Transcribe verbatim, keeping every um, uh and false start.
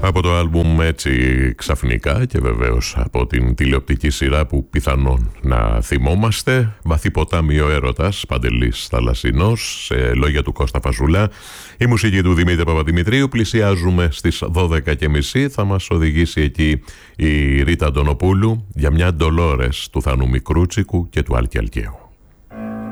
Από το άλμπουμ Έτσι Ξαφνικά και βεβαίως από την τηλεοπτική σειρά που πιθανόν να θυμόμαστε, Βαθύ ποτάμι ο έρωτας, Παντελής Θαλασσινός, σε λόγια του Κώστα Φαζούλα, η μουσική του Δημήτρη Παπαδημητρίου. Πλησιάζουμε στις δώδεκα και μισή, θα μας οδηγήσει εκεί η Ρίτα Αντωνοπούλου για μια Ντολόρες του Θανού Μικρούτσικου και του Άλκη Αλκαίου.